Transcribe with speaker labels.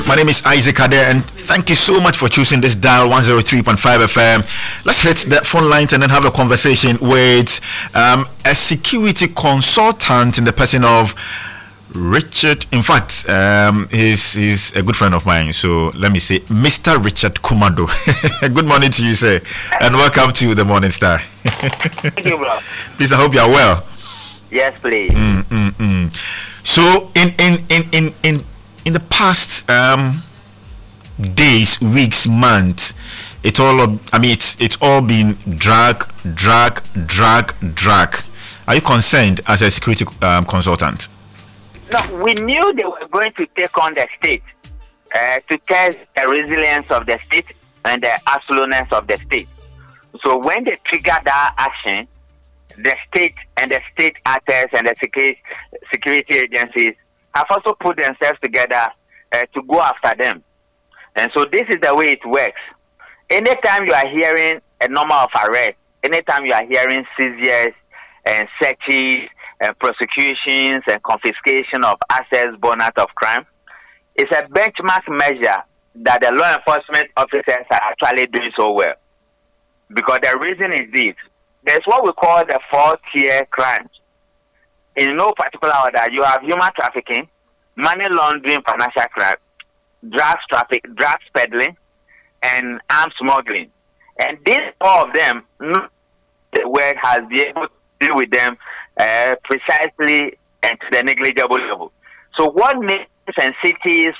Speaker 1: My name is Isaac Adair, and thank you so much for choosing this dial 103.5 FM. Let's hit the phone lines and then have a conversation with a security consultant in the person of Richard. In fact, he's a good friend of mine. So let me say, Mr. Richard Kumado. Good morning to you, sir, and welcome to the Morning Star.
Speaker 2: Thank you, bro.
Speaker 1: Please, I hope you are well.
Speaker 2: Yes, please.
Speaker 1: So in the past days, weeks, months, it's all been drag. Are you concerned as a security consultant?
Speaker 2: No, we knew they were going to take on the state to test the resilience of the state and the affluence of the state. So when they triggered that action, the state and the state actors and the security agencies have also put themselves together to go after them. And so this is the way it works. Anytime you are hearing a number of arrests, anytime you are hearing seizures and searches and prosecutions and confiscation of assets born out of crime, it's a benchmark measure that the law enforcement officers are actually doing so well. Because the reason is this: there's what we call the 4-tier crimes. In no particular order, you have human trafficking, money laundering, financial crime, drugs peddling, and arms smuggling. And these all of them, the world has been able to deal with them precisely and to the negligible level. So what nations and cities